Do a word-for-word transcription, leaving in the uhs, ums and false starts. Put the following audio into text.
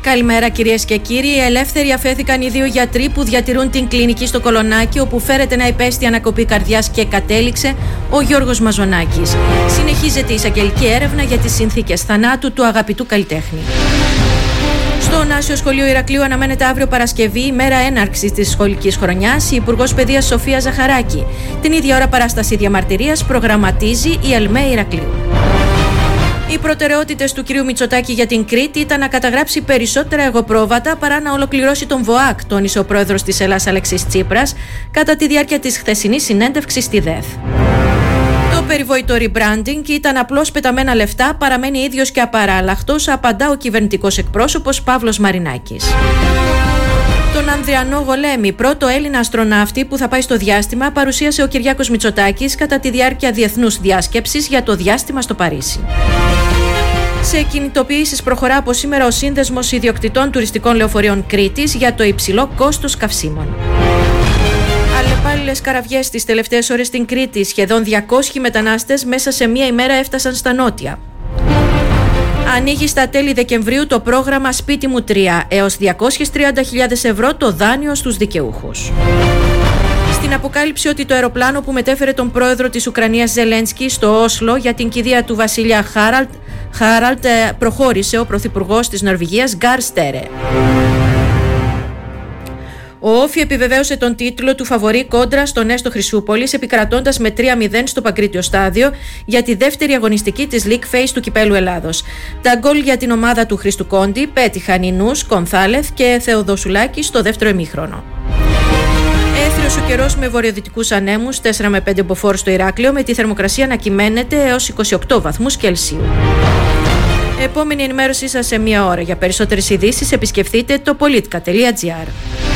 Καλημέρα κυρίες και κύριοι. Ελεύθεροι αφέθηκαν οι δύο γιατροί που διατηρούν την κλινική στο Κολονάκι, όπου φέρεται να υπέστη ανακοπή καρδιάς και κατέληξε ο Γιώργος Μαζονάκης. Συνεχίζεται η εισαγγελική έρευνα για τις συνθήκες θανάτου του αγαπητού καλλιτέχνη. Στο Νάσιο Σχολείο Ηρακλείου αναμένεται αύριο Παρασκευή, ημέρα έναρξης της σχολικής χρονιάς, η Υπουργός Παιδείας Σοφία Ζαχαράκη. Την ίδια ώρα παράσταση διαμαρτυρίας προγραμματίζει η ΕΛΜΕ Ηρακλείου. Οι προτεραιότητες του κ. Μητσοτάκη για την Κρήτη ήταν να καταγράψει περισσότερα εγωπρόβατα παρά να ολοκληρώσει τον ΒΟΑΚ, τόνισε ο πρόεδρος της Ελλάς Αλέξης Τσίπρας κατά τη διάρκεια της χθεσινής συνέντευξης στη ΔΕΘ. Το περιβόητο rebranding ήταν απλώς πεταμένα λεφτά, παραμένει ίδιος και απαράλλαχτος, απαντά ο κυβερνητικός εκπρόσωπος Παύλος Μαρινάκης. Τον Ανδριανό Γολέμη, πρώτο Έλληνα αστροναύτη που θα πάει στο διάστημα, παρουσίασε ο Κυριάκος Μητσοτάκης κατά τη διάρκεια διεθνούς διάσκεψης για το διάστημα στο Παρίσι. Σε κινητοποιήσεις προχωρά από σήμερα ο Σύνδεσμος Ιδιοκτητών Τουριστικών Λεωφορείων Κρήτης για το υψηλό κόστος καυσίμων. Αλλεπάλληλες καραβιές τις τελευταίες ώρες στην Κρήτη. Σχεδόν διακόσιοι μετανάστες μέσα σε μία ημέρα έφτασαν στα νότια. Ανοίγει στα τέλη Δεκεμβρίου το πρόγραμμα Σπίτι μου τρία, έως διακόσιες τριάντα χιλιάδες ευρώ το δάνειο στους δικαιούχους. Στην αποκάλυψη ότι το αεροπλάνο που μετέφερε τον πρόεδρο της Ουκρανίας Ζελένσκι στο Όσλο για την κηδεία του βασιλιά Χάραλτ, Χάραλτ προχώρησε ο πρωθυπουργός της Νορβηγίας Γκάρ Στέρε. Ο Όφι επιβεβαίωσε τον τίτλο του φαβορί κόντρα στον Έστω Χρυσούπολης, επικρατώντας με τρία μηδέν στο Παγκρίτιο Στάδιο για τη δεύτερη αγωνιστική της League Phase του Κυπέλλου Ελλάδος. Τα γκολ για την ομάδα του Χρήστου Κόντι πέτυχαν οι Νους, Κονθάλεθ και Θεοδοσουλάκη στο δεύτερο ημίχρονο. Έθριος ο καιρός με βορειοδυτικούς ανέμους, τέσσερα με πέντε μποφόρ στο Ηράκλειο, με τη θερμοκρασία να κυμαίνεται έως είκοσι οκτώ βαθμούς Κελσίου. Επόμενη ενημέρωσή σας σε μία ώρα. Για περισσότερες ειδήσεις επισκεφτείτε το politica τελεία gr.